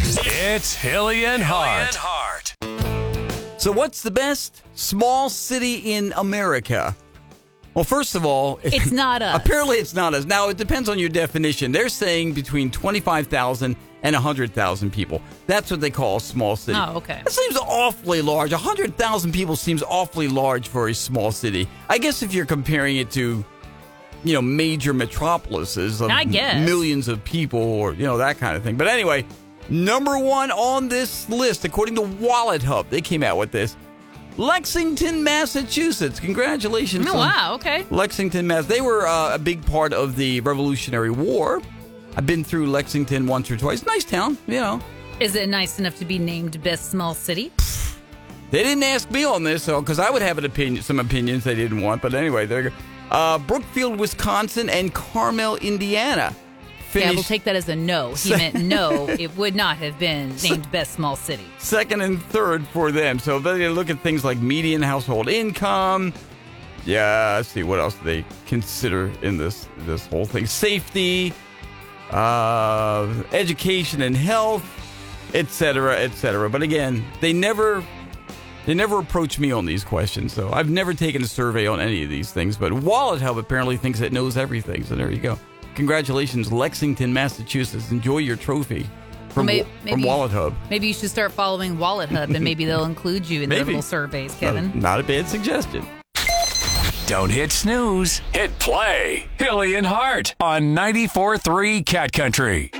It's Hilly and Hart. So what's the best small city in America? Well, first of all, It's not us. Apparently it's not us. Now, it depends on your definition. They're saying between 25,000 and 100,000 people. That's what they call a small city. Oh, okay. That seems awfully large. 100,000 people seems awfully large for a small city. I guess if you're comparing it to, major metropolises of I guess. millions of people or, that kind of thing. But anyway, number one on this list, according to Wallet Hub, they came out with this. Lexington, Massachusetts. Congratulations. Oh, wow. Okay. Lexington, Mass. They were a big part of the Revolutionary War. I've been through Lexington once or twice. Nice town, Is it nice enough to be named best small city? They didn't ask me on this, because I would have some opinions they didn't want. But anyway, there you go. Brookfield, Wisconsin, and Carmel, Indiana. Yeah, we'll take that as a no. He meant no, it would not have been named best small city. Second and third for them. So they look at things like median household income. Yeah, let's see, what else do they consider in this whole thing? Safety, education and health, etc., etc. But again, they never approach me on these questions, so I've never taken a survey on any of these things. But Wallet Hub apparently thinks it knows everything, so there you go. Congratulations, Lexington, Massachusetts. Enjoy your trophy from Wallet Hub. Maybe you should start following Wallet Hub, and maybe they'll include you in their little surveys, Kevin. Not a bad suggestion. Don't hit snooze. Hit play. Hilly and Hart on 94.3 Cat Country.